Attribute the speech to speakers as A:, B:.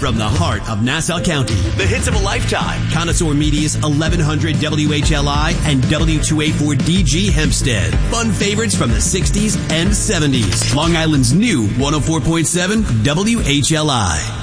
A: from the heart of Nassau County.
B: The hits of a lifetime.
A: Connoisseur Media's 1100 WHLI and W284DG Hempstead. Fun favorites from the 60s and 70s. Long Island's new 104.7 WHLI.